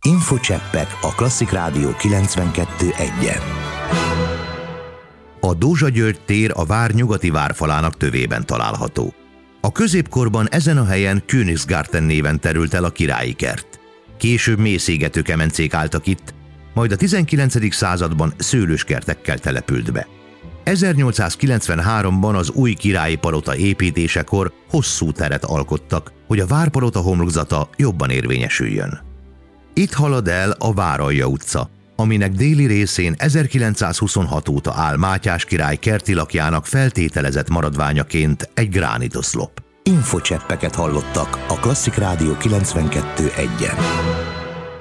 Infocseppek a Klasszik Rádió 92.1-en. A Dózsa György tér a vár nyugati várfalának tövében található. A középkorban ezen a helyen Königsgarten néven terült el a királyi kert. Később mészégető kemencék álltak itt, majd a 19. században szőlőskertekkel települt be. 1893-ban az új királyi palota építésekor hosszú teret alkottak, hogy a várpalota homlokzata jobban érvényesüljön. Itt halad el a Váralja utca, aminek déli részén 1926 óta áll Mátyás király kerti lakjának feltételezett maradványaként egy gránitoszlop. Infocseppeket hallottak a Klasszik Rádió 92.1-en.